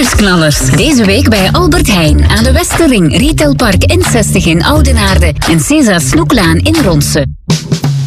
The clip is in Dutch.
Nieuwsknallers. Deze week bij Albert Heijn aan de Westerring, Retailpark N60 in Oudenaarde en César Snoeklaan in Ronse.